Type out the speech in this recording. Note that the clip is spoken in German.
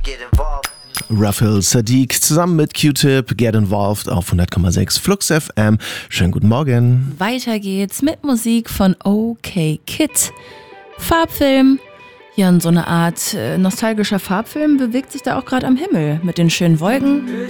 Rafil Sadiq zusammen mit Q-Tip, Get Involved auf 100,6 Flux FM. Schönen guten Morgen. Weiter geht's mit Musik von OK Kid. Farbfilm. Ja, und so eine Art nostalgischer Farbfilm bewegt sich da auch gerade am Himmel mit den schönen Wolken.